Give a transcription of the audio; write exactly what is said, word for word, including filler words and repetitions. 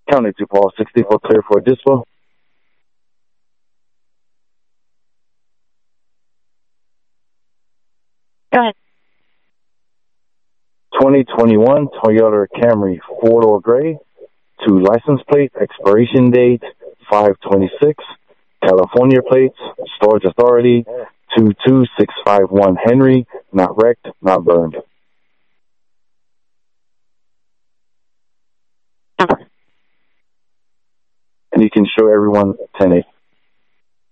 County to Paul, sixty-four clear for dispo. Go ahead. twenty twenty-one Toyota Camry four-door gray, two license plates, expiration date five twenty-six, California plates, storage authority two two six five one Henry, not wrecked, not burned. And you can show everyone ten eight.